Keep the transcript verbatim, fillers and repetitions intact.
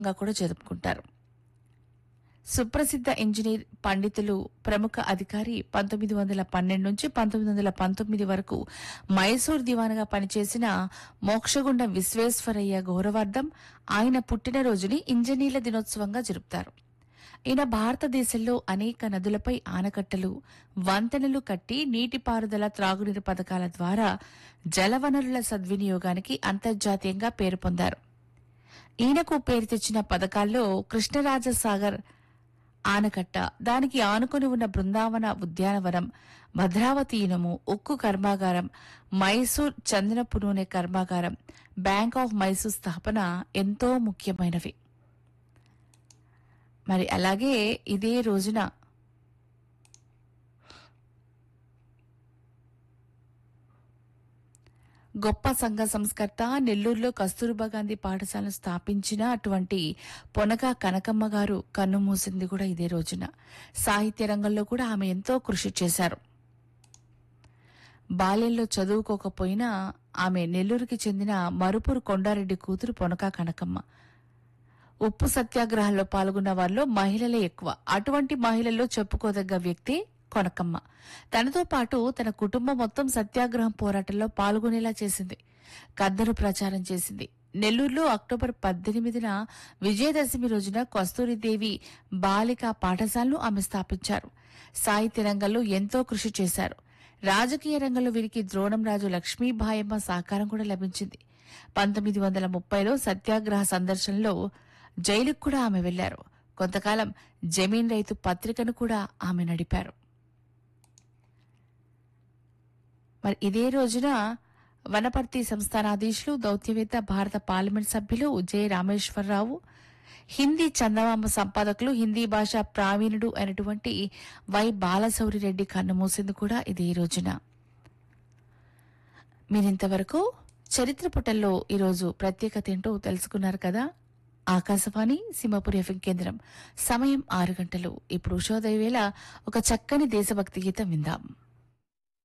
గా కూడా జరుపుకుంటారు. సుప్రసిద్ధ ఇంజనీర్, పండితులు, ప్రముఖ అధికారి, పంతొమ్మిది వందల పన్నెండు నుంచి పంతొమ్మిది వందల పంతొమ్మిది వరకు మైసూర్ దివానుగా పనిచేసిన మోక్షగుండం విశ్వేశ్వరయ్య గౌరవార్థం ఆయన పుట్టినరోజుని ఇంజనీర్ల దినోత్సవంగా జరుపుతారు. ఈయన భారతదేశంలో అనేక నదులపై ఆనకట్టలు, వంతెనలు కట్టి నీటిపారుదల, త్రాగునీరు పథకాల ద్వారా జలవనరుల సద్వినియోగానికి అంతర్జాతీయంగా పేరు పొందారు. ఈయనకు పేరు తెచ్చిన పథకాల్లో కృష్ణరాజసాగర్ ఆనకట్ట, దానికి ఆనుకుని ఉన్న బృందావన ఉద్యానవనం, భద్రావతి ఇనుము, ఉక్కు కర్మాగారం, మైసూర్ చందనపు నూనె కర్మాగారం, బ్యాంక్ ఆఫ్ మైసూర్ స్థాపన ఎంతో ముఖ్యమైనవి. మరి అలాగే ఇదే రోజున గొప్ప సంఘ సంస్కర్త, నెల్లూరులో కస్తూర్బా గాంధీ పాఠశాలను స్థాపించిన అటువంటి పొనక కనకమ్మ గారు కన్నుమూసింది కూడా ఇదే రోజున. సాహిత్య రంగంలో కూడా ఆమె ఎంతో కృషి చేశారు. బాల్యంలో చదువుకోకపోయినా ఆమె నెల్లూరుకి చెందిన మరుపూరు కొండారెడ్డి కూతురు పొనక కనకమ్మ. ఉప్పు సత్యాగ్రహాల్లో పాల్గొన్న వారిలో మహిళలే ఎక్కువ. అటువంటి మహిళల్లో చెప్పుకోదగ్గ వ్యక్తి కొనకమ్మ. తనతో పాటు తన కుటుంబం మొత్తం సత్యాగ్రహం పోరాటంలో పాల్గొనేలా చేసింది. కథను ప్రచారం చేసింది. నెల్లూరులో అక్టోబర్ పద్దెనిమిదిన విజయదశమి రోజున కస్తూరిదేవి బాలికా పాఠశాలను ఆమె స్థాపించారు. సాహిత్య రంగంలో ఎంతో కృషి చేశారు. రాజకీయ రంగంలో వీరికి ద్రోణంరాజు లక్ష్మీబాయమ్మ సహకారం కూడా లభించింది. పంతొమ్మిది వందల ముప్పైలో సత్యాగ్రహ సందర్శనలో జైలుకు కూడా ఆమె వెళ్లారు. కొంతకాలం జమీన్ రైతు పత్రికను కూడా ఆమె నడిపారు. మరి ఇదే రోజున వనపర్తి సంస్థానాధీశులు, దౌత్యవేత్త, భారత పార్లమెంట్ సభ్యులు జె రామేశ్వరరావు, హిందీ చందమామ సంపాదకులు, హిందీ భాష ప్రావీణుడు అయినటువంటి వై బాలశౌరిరెడ్డి కన్నుమూసింది కూడా ఇదే రోజున. మీరింతవరకు చరిత్ర పుటల్లో ఈరోజు ప్రత్యేకత ఏంటో తెలుసుకున్నారు కదా. ఆకాశవాణి సింహపురి ఎఫ్ఎం కేంద్రం. సమయం ఆరు గంటలు. ఇప్పుడు ఉషోదయ వేళ ఒక చక్కని దేశభక్తి గీతం విందాం.